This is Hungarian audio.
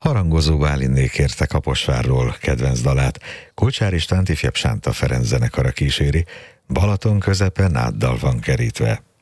Harangozó Bálinné kérte Kaposvárról kedvenc dalát, Kulcsár Istvánt ifjabb Sánta Ferenc zenekara kíséri, Balaton közepe náddal van kerítve.